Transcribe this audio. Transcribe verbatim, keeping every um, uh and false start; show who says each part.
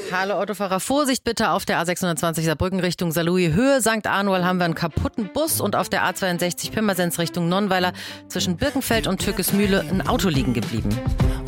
Speaker 1: Hallo Autofahrer, Vorsicht bitte auf der A sechshundertzwanzig Saarbrücken Richtung Saarlouis Höhe. Sankt Anual haben wir einen kaputten Bus und auf der A zweiundsechzig Pirmasens Richtung Nonnweiler zwischen Birkenfeld und Türkesmühle ein Auto liegen geblieben.